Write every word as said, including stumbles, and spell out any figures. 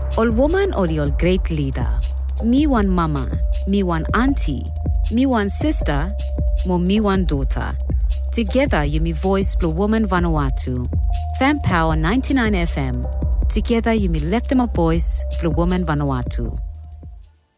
Ol woman ol your great leader. Me one mama, me one auntie, me one sister, mo me one daughter. Together you me voice Blue Woman Vanuatu. Fam Power ninety-nine F M. Together you me left them a voice Blue Woman Vanuatu.